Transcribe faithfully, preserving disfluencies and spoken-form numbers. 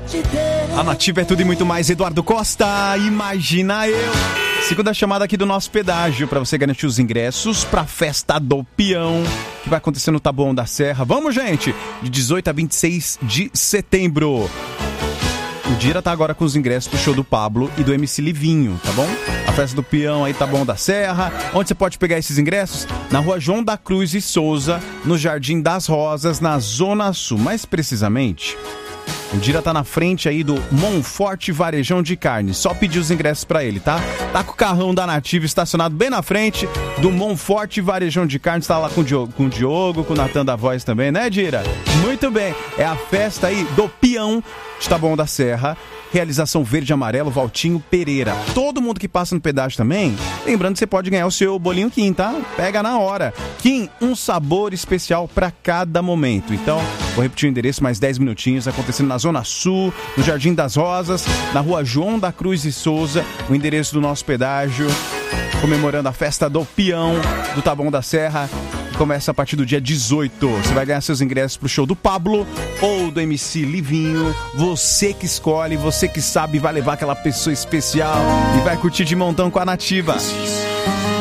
A Nativa é tudo e muito mais. Eduardo Costa, imagina eu. Segunda chamada aqui do nosso pedágio para você garantir os ingressos para a festa do peão que vai acontecer no Taboão da Serra. Vamos, gente! De dezoito a vinte e seis de setembro. O Dira tá agora com os ingressos pro show do Pablo e do M C Livinho, tá bom? A festa do peão aí, Taboão da Serra. Onde você pode pegar esses ingressos? Na rua João da Cruz e Souza, no Jardim das Rosas, na Zona Sul. Mais precisamente, o Dira tá na frente aí do Monforte Varejão de Carne. Só pedir os ingressos pra ele, tá? Tá com o carrão da Nativa estacionado bem na frente do Monforte Varejão de Carne. Tá lá com o Diogo, com o, Diogo, com o Natan da Voz também, né, Dira? Muito bem. É a festa aí do peão de Taboão da Serra. Realização Verde e Amarelo, Valtinho Pereira. Todo mundo que passa no pedágio também, lembrando que você pode ganhar o seu bolinho Kim, tá? Pega na hora. Kim, um sabor especial para cada momento. Então, vou repetir o endereço mais dez minutinhos, acontecendo na Zona Sul, no Jardim das Rosas, na rua João da Cruz e Souza, o endereço do nosso pedágio, comemorando a festa do peão do Taboão da Serra. Começa a partir do dia dezoito. Você vai ganhar seus ingressos pro show do Pablo ou do M C Livinho. Você que escolhe, você que sabe, vai levar aquela pessoa especial e vai curtir de montão com a Nativa.